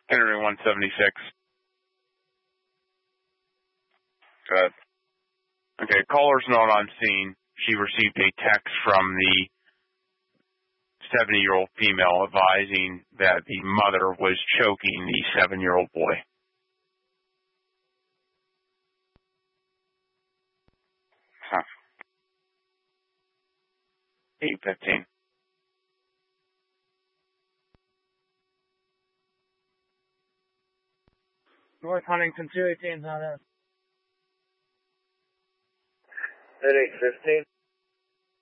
Entering 176. Good. Okay, caller's not on scene. She received a text from the 70-year-old female advising that the mother was choking the 7-year-old boy. Huh. 8:15. North Huntington 218's on it. At 8:15.